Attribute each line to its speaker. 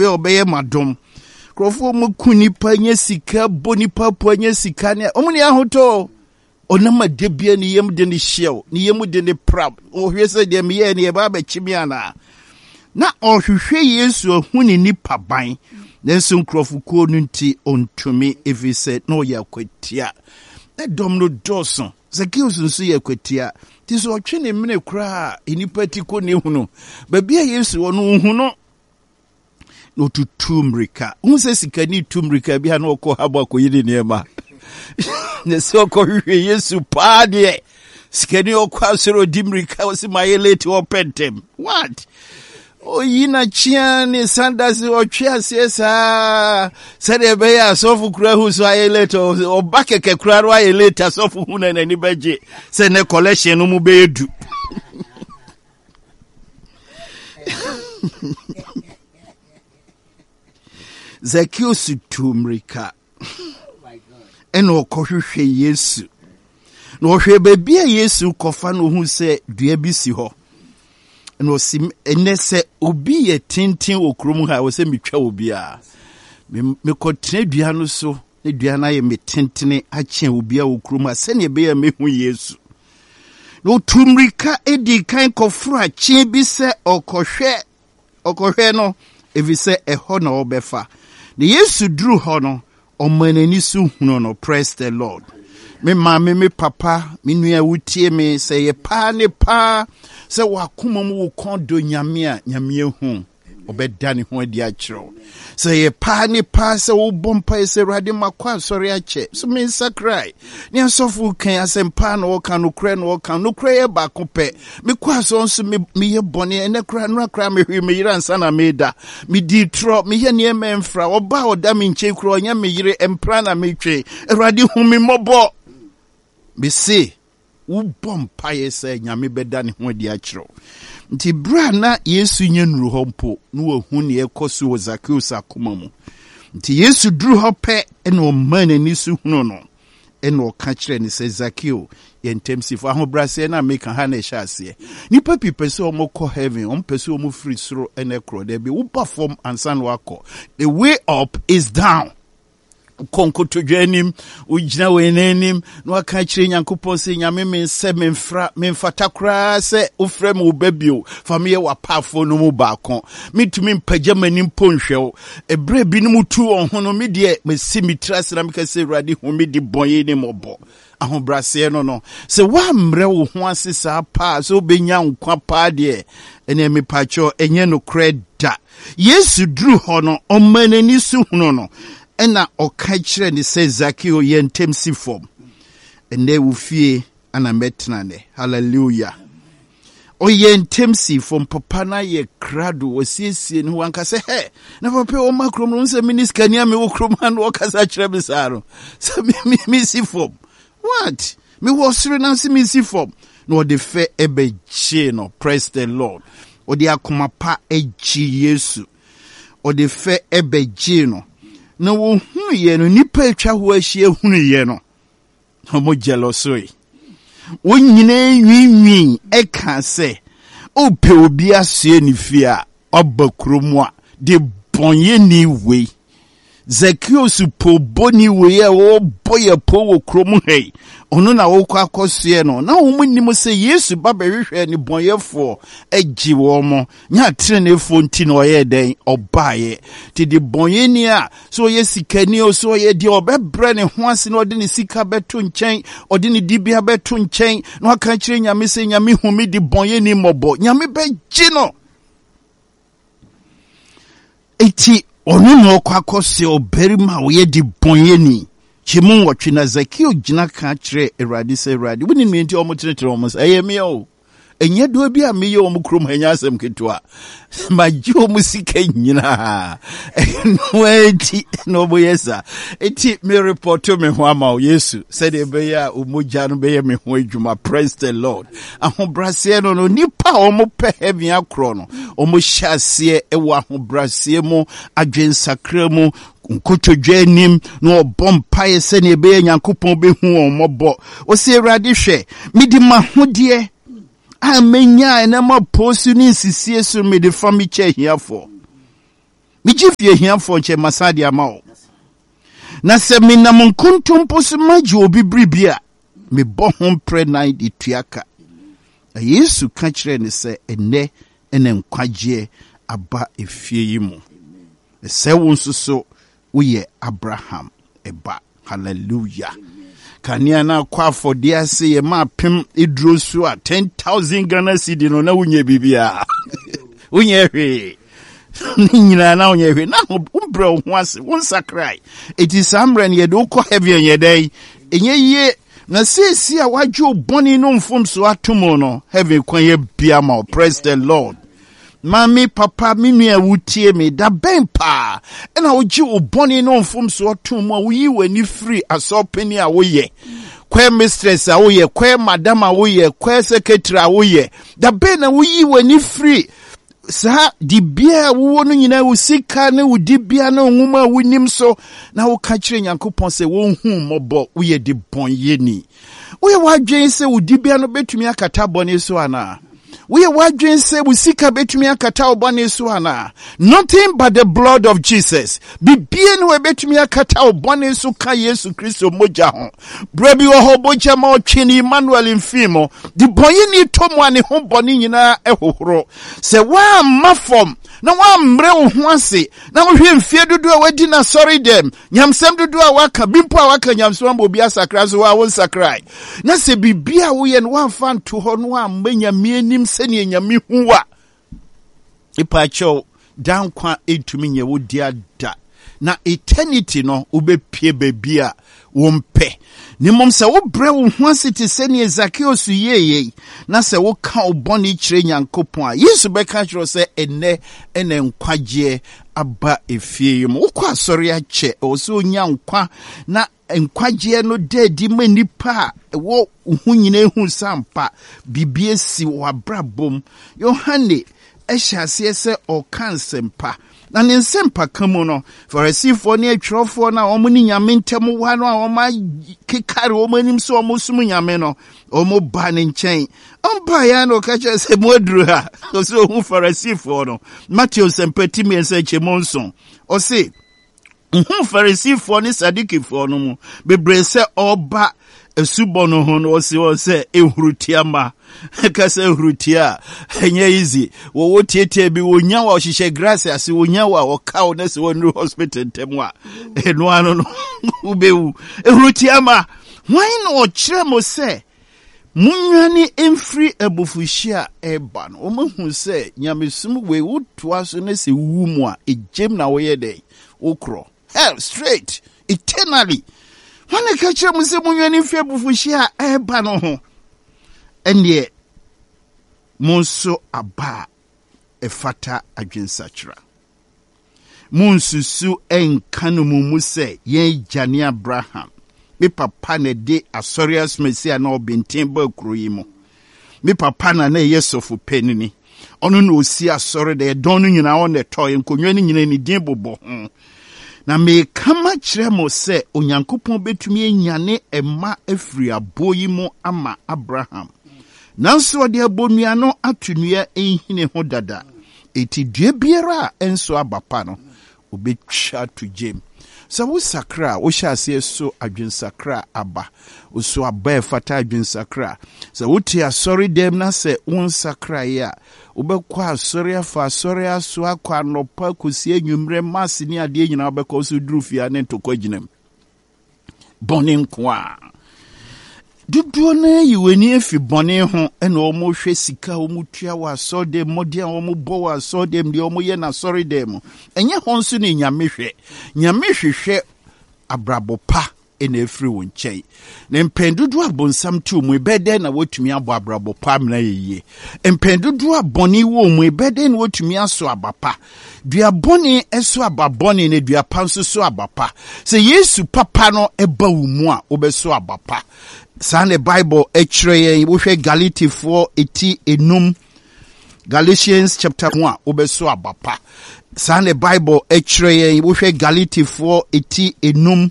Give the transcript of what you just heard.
Speaker 1: afei obeye madom krofo mu kunipa nya sika bonipa po nya sika ne omuni ahoto onama debia ni yem de ne hyew ni yem de ne prab ohwese de me ye ne ba ba chimi ana na ohwehwe Yesu ohuni nipa ban nenso nkrofo no nti ontumi evise no yakwatia na dom no doson Zacchaeus nso yakwatia ti so otwe ne mene kura enipa ti ko ne hunu ba bia Yesu wono hunu no tutumrika unse sikani tumrika bia na okọ haba ko yiri niema ne se okọ hwe Yesu paade sikani okọ asero dimrika wasi mayeleti opentem what oyina chiani sandasi ochia siesa sede be ya sofu kura hu so ayeleti obakeke kura ro ayeleti sofu hu na ni beje se ne collection no mu be edu Zacchaeus tumrika eno kohwehwe Yesu no hwe bebia Yesu kofa no hu se dua bi si ho no sim enese obi ye tintin okrom ha wo se metwa obi a me kotene dua no so ne dua na ye metintene a kyen obi a okrom a se ne be ya mehu Yesu no tumrika edi kan kofra kyen bi se okohwe no evise eho na obefa the Yesu drew hono omanani su hunu no praise the Lord me mama me papa me nua wutie me se ye pa ne pa se wakoma mu wo kondo nyame a nyame hu obeda ne ho adi a kiro se ye pa ne pa se wo bompa se rade makwa sori a che so me sakrai ne asofu kan asempa na wo kan no kra na wo kan no kra ye ba kope me kwa so nso me ye bone ene kra no kra me hwe me yira nsa na me da me di tro me ye ne emfra oba oda me nche kra onya me yire empra na me twe rade hu me mobo me se wo bompa ye se nyame beda ne ho adi a kiro nti bra na Yesu nyenru ho mpo no wahu ne ekoso wo Zacchaeus akoma mu nti Yesu duru ho pe ene o manani su hunu no ene o ka kire ne se Zacchaeus yentemsifo ahobrase na make ha na ehase nipa pipese o moko heaven o mpese o mu free soro ene kro de bi wo perform ansan wako the way up is down konko to dwanim ujina wenenim no aka kire nyankopon se nyame mense memfata kra se ofrem obabio famie wapafo no mu baako mitumi mpagya manim ponhwew ebre bi no mutu onhono me de mesi mitrase na mekase rade hu me di bonye ni mobo ahobrase no se wa mre wo ho asesa pa so benya nkwa pa de ene mepacho enye no kreda Yesu dru ho no omanani su hunu no ena oka kire ni se Zacchaeus yentemsifom ene wufie ana metna ne hallelujah o yentemsifom papa na ye krado osiesie ne wanka se he na papa o makrom no se miniskania me wo krom an wo kasa kire bisaro se mi sifom what me wo sire na se mi sifom no de fe ebechi no praise the Lord o de akoma pa eji Yesu o de fe ebechi no na wo hunu ye no nipa etwa ho ahie hunu ye no homo jealousy wo nyine nwinwin eka se ope obi asie ni fia obakrom a de bonye ni we Zacchaeus po boni we e wo boye po wo krom hei ono na wo kwa akosie no na wo munnim se Yesu baba hwehwe ni bonyefo agi wo mo nya trenefo nti na oye den obaye ti de bonye ni a so ye sikani o so ye de obebre ne ho ase na ode ne sika beto nchen ode ne dibia beto nchen na aka kire nyame se nyame humi de bonye ni mobo nyame beji no eti onu no kwa akose oberima wo ye de bonye ni chimu watwe na Zacchaeus gina ka kire Erade se Erade woni no enti omotenetere omo ayemi o enye do bi a meye omo krom hanya asem ketwa maji omo sika nyina no enti no boyesa enti me report me ho ama Yesu said e be ya omoja no be ye me ho adwuma praise the Lord ahobrase no nipa omo pe heaven akro no omo hyase e wo ahobrase mu adwensakra mu nkotodwanim no obompaye se ne be Nyankopon be hu omobo o se Erade hwe midi mahode amenya na ma posu ni sisie so me de fami che here for Mijifie here for che masadi amao. Na se minam nkontom poso maji obi bribia. Me bohom pre night ituaka. Yesu ka kire ne se ene nkwagye aba efie yi mu. Se wonsoso uye Abraham eba. Hallelujah. Kania na kwa for dia se ye ma pem edro so a 10,000 Ghana cedi no na unye bibia. Unye hwe. Nyina na unye hwe na umbre ho ase won sakrai. It is amran ye do ko heavy ye day. Enye ye na sesi a wadwo boni no mfom so atomo no heaven kwan ye bia ma. Praise the Lord. Mami papa minu ya wutie me da ben pa ena oji oboni no mfom so atomo a wuyi wani free asopeni a woye kwe mistress a woye kwe madam a woye kwe secretary a woye da ben na wuyi wani free sa di bia wo no nyina wo sika ne wo di bia na nwuma wonim so na wo ka kire Nyankopon se wo hu mobo wo ye di bon yeni wo ye wadwen se wo di bia no betumi akata bone so ana we wadwen se wo sika betumi akata obone so ana nothing but the blood of Jesus bibie no betumi akata obone so ka Yesu Kristo moja ho brabi wo hoboja ma otwini Emmanuel mfimo di boye ni tomo ane ho bone nyina ehohoro se wa mafom na wa mre wo ho ase na wo hwe mfie dodo a wadi na sorry dem nyamsem dodo a waka bimpo a waka nyamsem obi asakra so wa won sakrai na se bibia wo ye no wa fan to ho no amanya mienim sene enyame huwa ipacho dan kwa etumi nye wo dia da na eternity no ubepie bebia wo mpe ni mom se wo bre wo ho ase te sene Zacchaeus yeye na se wo ka oboni kire Nyankopon a Yesu be ka kire se ene nkwagye aba efie yim wo kwa sori ache o so nya nkwa na nkwagye no dedi manipa wo hu nyina hu sampa bibie si wa brabom Yohane ehyiase se o kansempa na ne nsempa kamu no Farisifo ne atwrofo na omo ni nyame ntem wa no a omo kekare omo nim so omo sum nyame no omo ba ne nchen ompa ya no ka che se modru ha so hu Farisifo no Matthew sempati me nse chemonson o se Farisifo ne Sadikifo no mu bebre se oba esubono ho no o se ehurutiama kasa ehrutia enye easy wo tietie bi wonya wa ohihye grace ase wonya wa okaw na se wonu hospital temwa eno ano no ubewu ehurutiama why no kire mo se munwani emfri abufuhia eba no o mahu se nyamesum we wotoa so na se wumu a ejem na wo ye dey okro hell straight eternally when I catch him say munwani emfri abufuhia eba no ho ende monso aba efata adwensachra monsusu enkanu mu se ye jane Abraham me papa na de asorias mesia na obenten ba kuro yi mu me papa na yesofu penini ono na osi asori de don no nyina on the toy nkonwa ni nyina ni din bobo na me kama kire mo se Onyankopon betumi enyane ema afiri aboyi mu ama Abraham nanso ode abonua no atunua ehine ho dada eti due biara enso abapa no obetwa to jem so wo sakra wo hyase so adwensakra aba wo so aba efata adwensakra so wo ti asori dem na se won sakra ya obekwa asori afa asori aso akwa nopa kosi enwumre mase ni ade nyina obekwa so durufia ne ntokwa ginam bonin kwa duduo na yiweni efi bone ho ena omo hwe sika omo tua wa so dem modian omo bo wa so dem de omo ye na sorry dem enye ho nso ne nyame hwehwe abrabo pa ena efri won nchen na mpendudu abonsam tu mu bede na wotumi abo abrabo pa mna yeye mpendudu aboni wo mu bede na wotumi aso abapa dua boni eso ababoni na dua panso so abapa se Yesu papa no eba wo mu a obeso abapa Sane Bible echre wo hwe Galatians 4:8 Galatians chapter 1 obeso abapa Sane Bible echre wo hwe Galatians 4:8